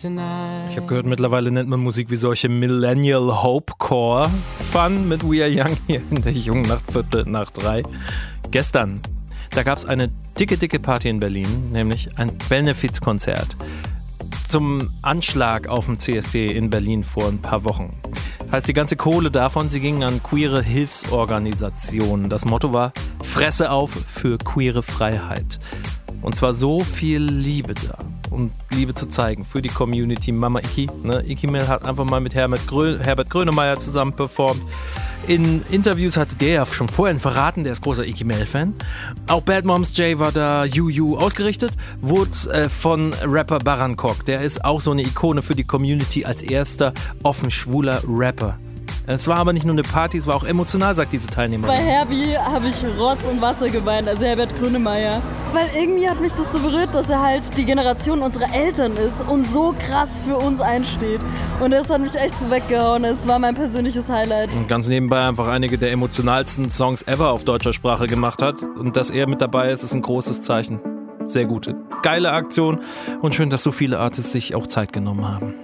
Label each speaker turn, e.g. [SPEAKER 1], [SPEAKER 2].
[SPEAKER 1] tonight.
[SPEAKER 2] Ich habe gehört, mittlerweile nennt man Musik wie solche Millennial Hopecore. Fun mit We Are Young hier in der jungen Nacht, 2:45. Gestern, da gab es eine dicke Party in Berlin, nämlich ein Benefizkonzert zum Anschlag auf dem CSD in Berlin vor ein paar Wochen. Heißt, die ganze Kohle davon, sie ging an queere Hilfsorganisationen. Das Motto war, Fresse auf für queere Freiheit. Und zwar so viel Liebe da, um Liebe zu zeigen für die Community. Mama Iki, ne? Iki Mel hat einfach mal mit Herbert Grönemeyer zusammen performt. In Interviews hatte der ja schon vorhin verraten, der ist großer Iki Mel-Fan. Auch Bad Moms J war da, Juju. Ausgerichtet wurde von Rapper Barankok. Der ist auch so eine Ikone für die Community als erster offen schwuler Rapper. Es war aber nicht nur eine Party, es war auch emotional, sagt diese Teilnehmerin.
[SPEAKER 3] Bei Herbie habe ich Rotz und Wasser geweint, also Herbert Grönemeyer. Weil irgendwie hat mich das so berührt, dass er halt die Generation unserer Eltern ist und so krass für uns einsteht. Und das hat mich echt so weggehauen. Es war mein persönliches Highlight.
[SPEAKER 2] Und ganz nebenbei einfach einige der emotionalsten Songs ever auf deutscher Sprache gemacht hat. Und dass er mit dabei ist ein großes Zeichen. Sehr gute, geile Aktion und schön, dass so viele Artists sich auch Zeit genommen haben.